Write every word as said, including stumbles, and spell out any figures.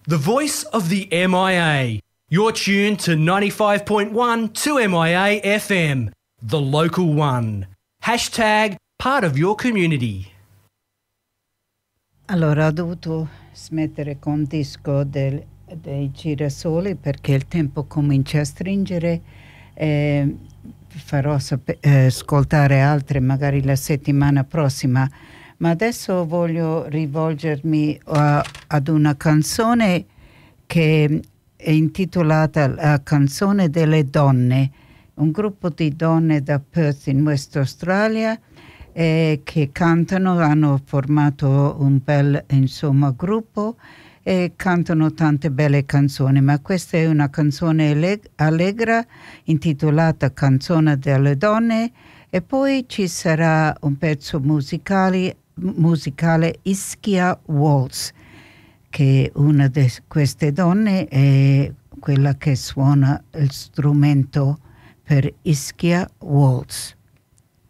The voice of the M I A. You're tuned to ninety-five point one to M I A F M, the local one. Hashtag part of your community. Allora, ho dovuto smettere con il disco del, dei Girasoli perché il tempo comincia a stringere. Eh, farò sap- eh, ascoltare altre magari la settimana prossima, ma adesso voglio rivolgermi a, ad una canzone che è intitolata La canzone delle donne, un gruppo di donne da Perth in West Australia eh, che cantano, hanno formato un bel insomma gruppo e cantano tante belle canzoni, ma questa è una canzone alleg- allegra intitolata Canzone delle donne, e poi ci sarà un pezzo musicale, musicale Ischia Waltz, che una di queste donne è quella che suona il strumento per Ischia Waltz.